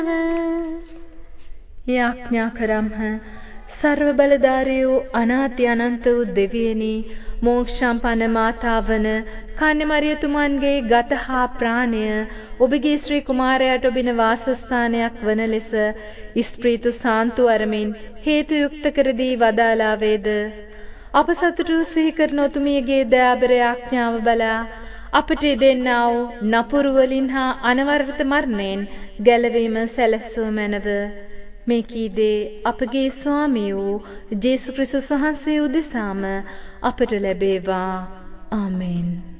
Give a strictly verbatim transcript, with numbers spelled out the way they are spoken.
යාඥා කරම්හ. සර්ව බලධාරී වූ අනාති අනන්ත වූ දෙවියනි, මෝක්ෂම්පන්න මාතාවන කන්‍යමරියතුමන්ගේ ගත හා ප්‍රාණය ඔබගේ ශ්‍රී කුමාරයාට ඔබින වාසස්ථානයක් වන ලෙස ස්ප්‍රීතු සාන්තු අරමින් හේතු යුක්ත කර දී වදාලා වේද. අප සතුටු සිහි කරන ඔතුමියගේ දයාබර යාඥාව බලා අපට දෙන්නා වූ නපුරු වලින් හා අනවරත මරණයෙන් ගැලවීම සැලැස්සුව මැනව. මේ කීදේ අපගේ ස්වාමී වූ ජේසු ක්‍රිස්තුස් වහන්සේ උදෙසාම අපට ලැබේවා. ආමෙන්.